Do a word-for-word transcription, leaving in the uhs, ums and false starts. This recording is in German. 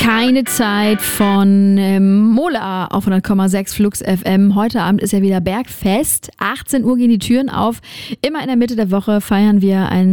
Keine Zeit von ähm, Mola auf hundert Komma sechs Flux F M. Heute Abend ist ja wieder Bergfest. achtzehn Uhr gehen die Türen auf. Immer in der Mitte der Woche feiern wir ein